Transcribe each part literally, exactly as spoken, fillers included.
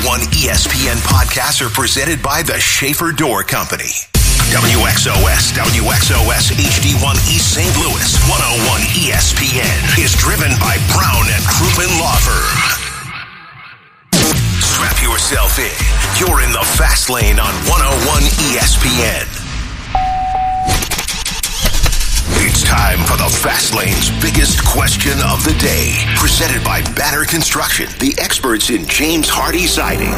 one E S P N podcasts are presented by the Schaefer Door Company. W X O S, W X O S H D one East Saint Louis, one oh one E S P N is driven by Brown and Crouppen Law Firm. Strap yourself in. You're in the fast lane on one oh one E S P N. It's time for the Fast Lane's biggest question of the day. Presented by Banner Construction, the experts in James Hardy Siding.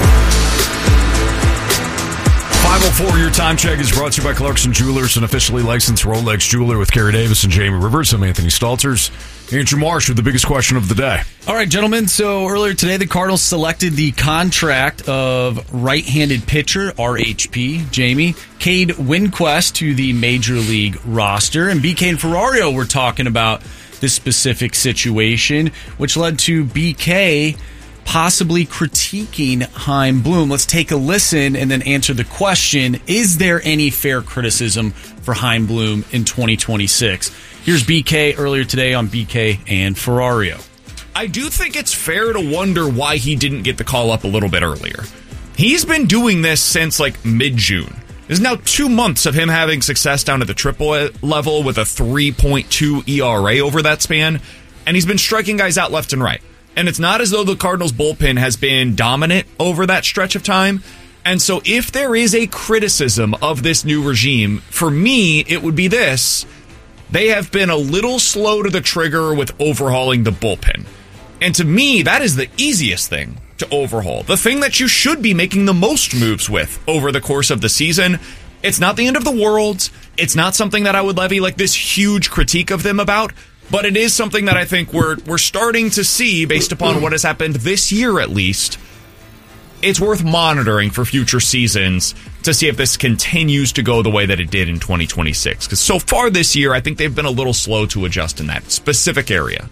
five oh four, your time check is brought to you by Clarkson Jewelers, an officially licensed Rolex jeweler with Kerry Davis and Jamie Rivers. I'm Anthony Stalters. Andrew Marsh with the biggest question of the day. All right, gentlemen. So earlier today, the Cardinals selected the contract of right-handed pitcher, R H P, Jamie, Cade Winquist to the Major League roster. And B K and Ferrario were talking about this specific situation, which led to B K possibly critiquing Chaim Bloom. Let's take a listen and then answer the question, is there any fair criticism for Chaim Bloom in twenty twenty-six? Here's B K earlier today on B K and Ferrario. I do think it's fair to wonder why he didn't get the call up a little bit earlier. He's been doing this since like mid-June. There's now two months of him having success down at the triple A level with a three point two E R A over that span, and he's been striking guys out left and right. And it's not as though the Cardinals' bullpen has been dominant over that stretch of time. And so if there is a criticism of this new regime, for me, it would be this. They have been a little slow to the trigger with overhauling the bullpen. And to me, that is the easiest thing to overhaul. The thing that you should be making the most moves with over the course of the season. It's not the end of the world. It's not something that I would levy like this huge critique of them about. But it is something that I think we're we're starting to see based upon what has happened this year at least. It's worth monitoring for future seasons to see if this continues to go the way that it did in twenty twenty-six. Because so far this year, I think they've been a little slow to adjust in that specific area.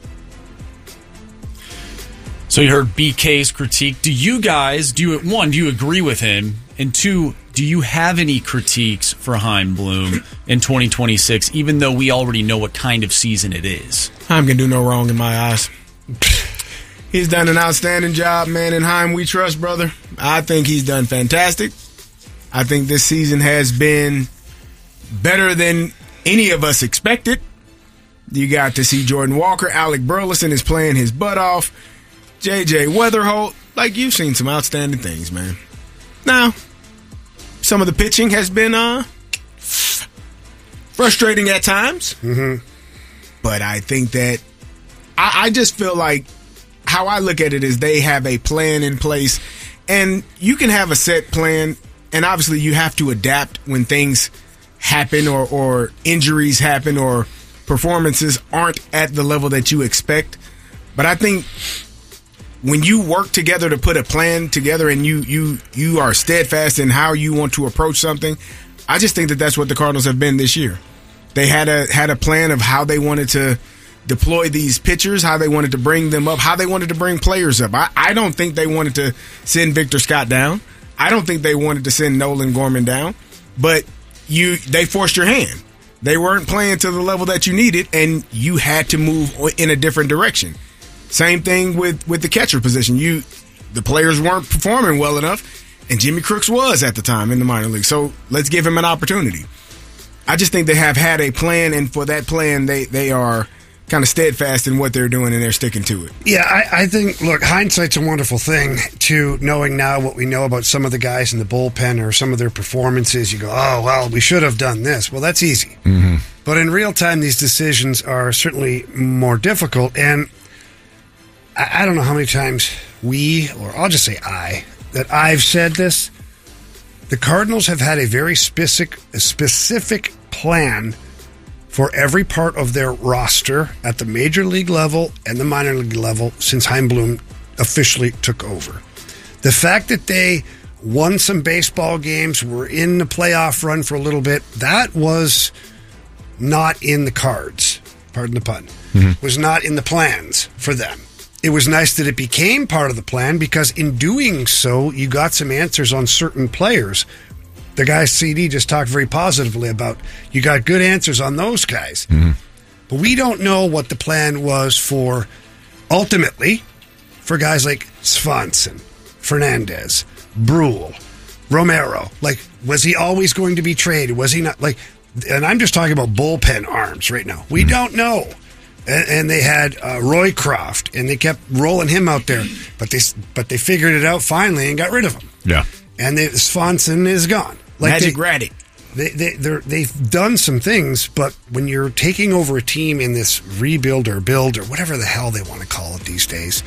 So you heard B K's critique. Do you guys, do you, one, do you agree with him? And two, do you have any critiques for Chaim Bloom in twenty twenty-six, even though we already know what kind of season it is? Chaim can do no wrong in my eyes. He's done an outstanding job, man. In Chaim, we trust, brother. I think he's done fantastic. I think this season has been better than any of us expected. You got to see Jordan Walker. Alec Burleson is playing his butt off. J J Weatherholt. Like, you've seen some outstanding things, man. Now, some of the pitching has been uh, frustrating at times. Mm-hmm. But I think that I, I just feel like how I look at it is they have a plan in place, and you can have a set plan, and obviously you have to adapt when things happen or, or injuries happen or performances aren't at the level that you expect. But I think when you work together to put a plan together and you you you are steadfast in how you want to approach something, I just think that that's what the Cardinals have been this year. They had a had a plan of how they wanted to deploy these pitchers, how they wanted to bring them up, how they wanted to bring players up. I, I don't think they wanted to send Victor Scott down. I don't think they wanted to send Nolan Gorman down. But you they forced your hand. They weren't playing to the level that you needed, and you had to move in a different direction. Same thing with, with the catcher position. You, the players weren't performing well enough, and Jimmy Crooks was at the time in the minor league. So let's give him an opportunity. I just think they have had a plan, and for that plan, they, they are kind of steadfast in what they're doing, and they're sticking to it. Yeah, I, I think, look, hindsight's a wonderful thing. To knowing now what we know about some of the guys in the bullpen or some of their performances, you go, oh, well, we should have done this. Well, that's easy. Mm-hmm. But in real time, these decisions are certainly more difficult, and I, I don't know how many times we, or I'll just say I, that I've said this. The Cardinals have had a very specific, a specific plan for every part of their roster at the major league level and the minor league level since Chaim Bloom officially took over. The fact that they won some baseball games, were in the playoff run for a little bit, that was not in the cards, pardon the pun, mm-hmm. was not in the plans for them. It was nice that it became part of the plan because in doing so, you got some answers on certain players. The guy C D just talked very positively about you got good answers on those guys. Mm-hmm. But we don't know what the plan was for, ultimately, for guys like Swanson, Fernandez, Brule, Romero. Like, was he always going to be traded? Was he not? Like, and I'm just talking about bullpen arms right now. We mm. don't know. And, and they had uh, Roycroft, and they kept rolling him out there, but they but they figured it out finally and got rid of him. Yeah, and they, Swanson is gone. Like Magic Raddick. They, they, they've done some things, but when you're taking over a team in this rebuild or build or whatever the hell they want to call it these days,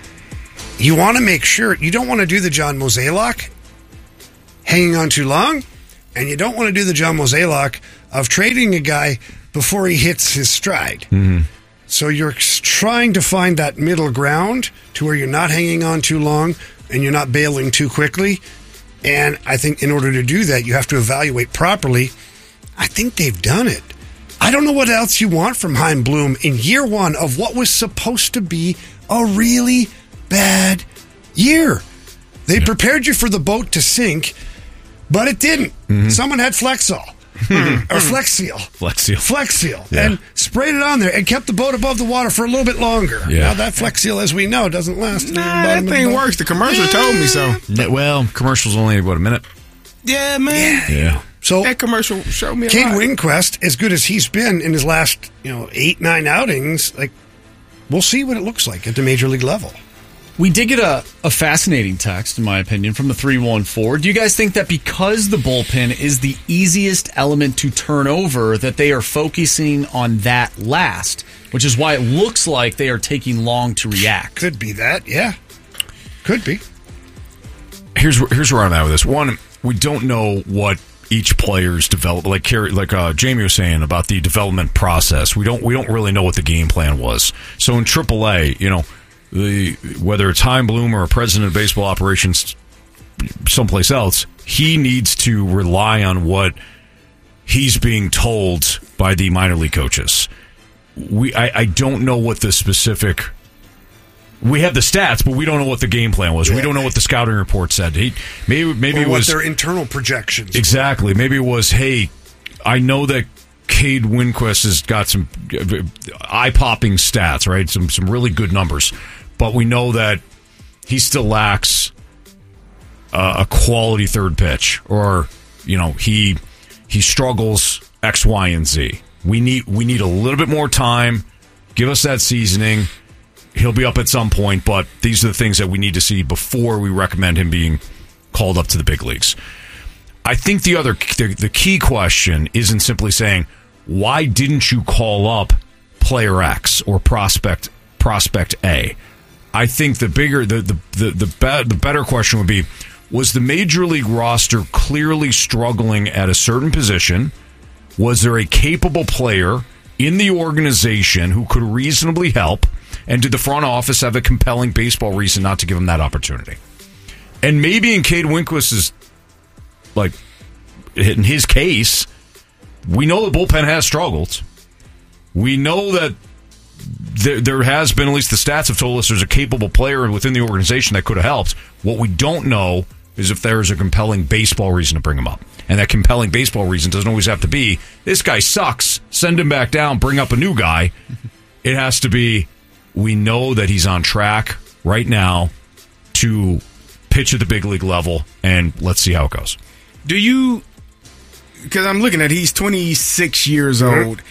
you want to make sure you don't want to do the John Mozeliak hanging on too long, and you don't want to do the John Mozeliak of trading a guy before he hits his stride. Mm-hmm. So you're trying to find that middle ground to where you're not hanging on too long and you're not bailing too quickly. And I think in order to do that, you have to evaluate properly. I think they've done it. I don't know what else you want from Chaim Bloom in year one of what was supposed to be a really bad year. They yeah. prepared you for the boat to sink, but it didn't. Mm-hmm. Someone had Flexol. or Flex Seal. Flex Seal. Flex Seal. Yeah. And sprayed it on there and kept the boat above the water for a little bit longer. Yeah. Now, that Flex Seal, as we know, doesn't last. Nah, that thing works. The commercial yeah. told me so. Yeah, well, commercial's only, what, a minute? Yeah, man. Yeah. yeah. So that commercial showed me a Cade lot. Winquist, as good as he's been in his last, you know, eight, nine outings, like, we'll see what it looks like at the major league level. We did get a, a fascinating text, in my opinion, from the three one four. Do you guys think that because the bullpen is the easiest element to turn over, that they are focusing on that last, which is why it looks like they are taking long to react? Could be that, yeah. Could be. Here's here's where I'm at with this. One, we don't know what each player's develop, like like uh, Jamie was saying about the development process. We don't we don't really know what the game plan was. So in triple A, you know, the whether it's Chaim Bloom or a president of baseball operations someplace else, he needs to rely on what he's being told by the minor league coaches. We I, I don't know what the specific. We have the stats, but we don't know what the game plan was. Yeah. We don't know what the scouting report said. He maybe maybe or it what was their internal projections. Exactly. Maybe it was, hey, I know that Cade Winquist has got some eye-popping stats, right? Some some really good numbers. But we know that he still lacks uh, a quality third pitch, or you know he he struggles X, Y, and Z. We need we need a little bit more time. Give us that seasoning. He'll be up at some point, but these are the things that we need to see before we recommend him being called up to the big leagues. I think the other the, the key question isn't simply saying, why didn't you call up player X or prospect prospect A? I think the bigger the the the the, be, the better question would be, was the major league roster clearly struggling at a certain position? Was there a capable player in the organization who could reasonably help? And did the front office have a compelling baseball reason not to give him that opportunity? And maybe in Cade Winquist's, like, in his case, we know the bullpen has struggled. We know that there, there has been, at least the stats have told us, there's a capable player within the organization that could have helped. What we don't know is if there's a compelling baseball reason to bring him up. And that compelling baseball reason doesn't always have to be, this guy sucks, send him back down, bring up a new guy. It has to be, we know that he's on track right now to pitch at the big league level, and let's see how it goes. Do you, because I'm looking at, he's twenty-six years mm-hmm. old.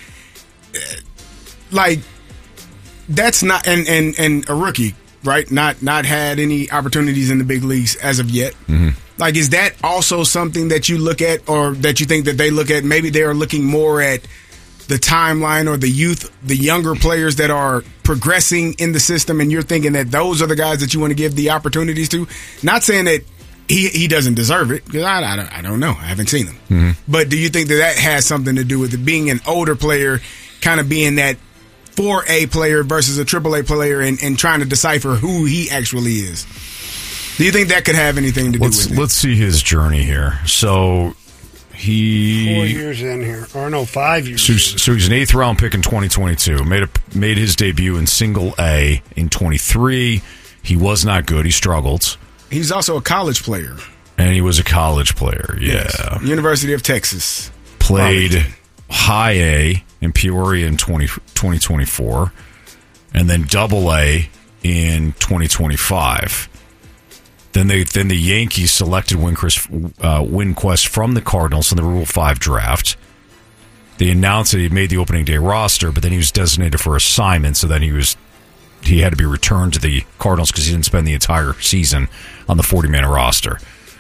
Like, that's not, and, and, and a rookie, right? Not not had any opportunities in the big leagues as of yet. Mm-hmm. Like, is that also something that you look at, or that you think that they look at? Maybe they're looking more at the timeline or the youth, the younger players that are progressing in the system, and you're thinking that those are the guys that you want to give the opportunities to. Not saying that he he doesn't deserve it, because I, I, don't, I don't know. I haven't seen him. Mm-hmm. But do you think that that has something to do with it being an older player, kind of being that four A player versus a triple A player, and, and trying to decipher who he actually is? Do you think that could have anything to do let's, with it? Let's see his journey here. So he four years in here, or no, five years. So, so he's an eighth round pick in twenty twenty-two. Made a, made his debut in Single A in twenty-three. He was not good. He struggled. He's also a college player, and he was a college player. Yeah, yes. University of Texas. Played Robert. High A in Peoria in twenty twenty-four, and then Double A in twenty twenty-five. Then they then the Yankees selected Winquist, uh, Winquist from the Cardinals in the Rule Five draft. They announced that he made the opening day roster, but then he was designated for assignment, so then he was he had to be returned to the Cardinals because he didn't spend the entire season on the forty-man roster.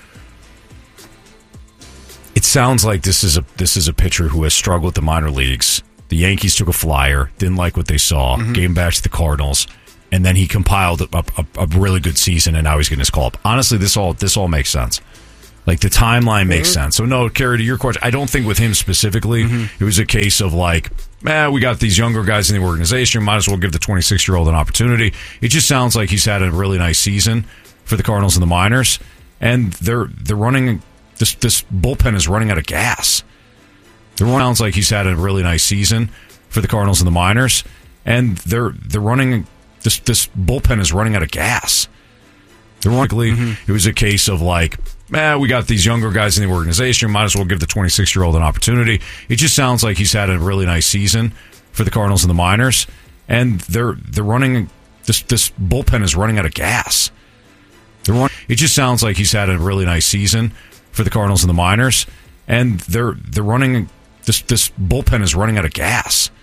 It sounds like this is a this is a pitcher who has struggled with the minor leagues. The Yankees took a flyer, didn't like what they saw, mm-hmm. gave him back to the Cardinals, and then he compiled a, a, a really good season, and now he's getting his call up. Honestly, this all this all makes sense. Like, the timeline makes mm-hmm. sense. So, no, Kerry, to your question, I don't think with him specifically, mm-hmm. it was a case of like, man, we got these younger guys in the organization, might as well give the twenty-six-year-old an opportunity. It just sounds like he's had a really nice season for the Cardinals and the minors, and they're they're running, this this bullpen is running out of gas. It sounds like he's had a really nice season for the Cardinals and the minors, and they're they're running, this this bullpen is running out of gas. They're running, mm-hmm. It was a case of like, man, we got these younger guys in the organization, might as well give the twenty-six-year-old an opportunity. It just sounds like he's had a really nice season for the Cardinals and the minors, and they're they're running, this this bullpen is running out of gas. They're running, it just sounds like he's had a really nice season for the Cardinals and the minors, and they're they're running, this this bullpen is running out of gas.